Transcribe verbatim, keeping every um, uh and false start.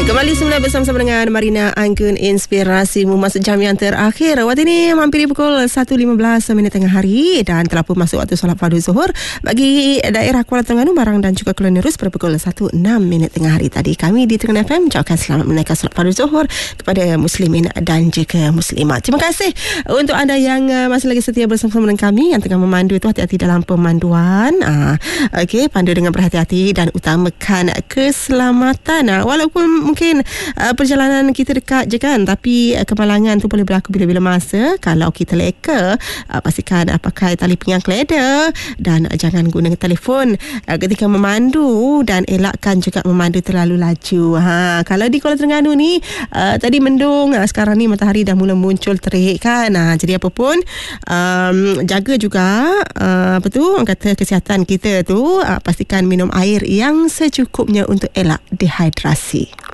Kembali semula bersama-sama dengan Marina Anggun, inspirasimu masuk jam yang terakhir. Waktu ini hampir pukul satu lima belas minit tengah hari dan telah pun masuk waktu solat fardu zuhur bagi daerah Kuala Terengganu, Marang dan juga Kuala Nerus pada pukul satu enam minit tengah hari tadi. Kami di Terengganu F M ucapkan selamat menunaikan solat fardu zuhur kepada muslimin dan juga muslimat. Terima kasih untuk anda yang masih lagi setia bersama-sama dengan kami, yang tengah memandu itu hati-hati dalam pemanduan. Ah, okey, pandu dengan berhati-hati dan utamakan keselamatan. Ah, walaupun mungkin Mungkin uh, perjalanan kita dekat je kan, tapi uh, kemalangan tu boleh berlaku bila-bila masa. Kalau kita leka, uh, pastikan uh, pakai tali pinggang keleda dan uh, jangan guna telefon uh, ketika memandu, dan elakkan juga memandu terlalu laju. Ha, kalau di Kuala Terengganu ni uh, tadi mendung, uh, sekarang ni matahari dah mula muncul terik kan. Uh, jadi apa pun um, jaga juga uh, apa tu orang kata kesihatan kita tu, uh, pastikan minum air yang secukupnya untuk elak dehidrasi.